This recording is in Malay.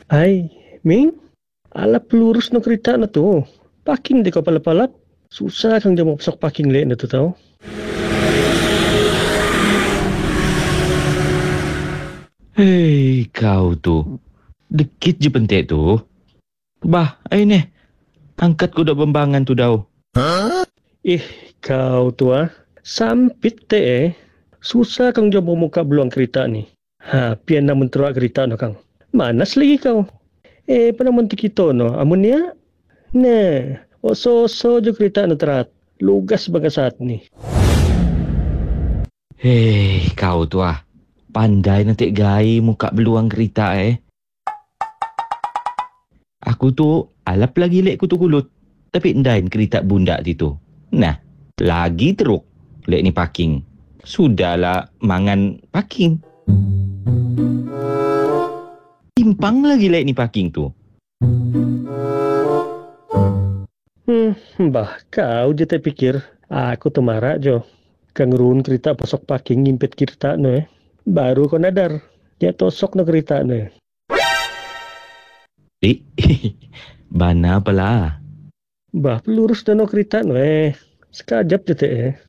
Ay, Ming, ala pelurus no kereta na to. Parking di ka palap-palap. Susah kang dia mau pasok parking le na to tau. Hei, kau tu. Dekit je pentek tu. Bah, ayo ni. Angkat kuda bembangan tu dah. Ih, kau tu Sampit te Susah kang dia mau muka beluang kereta ni. Pian na menteruak kereta no kang. Manas lagi kau. Pada monti kita no. Amun ya? Nah, oso-oso je kereta no terat. Lugas baga saat ni. Hei, kau tu Pandai nanti gai muka beluang kereta Aku tu alap lagi lek kutu kulut. Tapi ndain kereta bunda tu. Nah, lagi teruk. Lek ni parking. Sudahlah mangan parking. Timpang lagi lek ni parking tu. Bah, kau je terpikir. Aku tu marah jo. Kang run kereta pasok parking ngimpet kereta no Baru kau nadar. Ya tosok no kereta no. Eh, bana pala. Bah, pelurus dan no kereta no Sekajap je te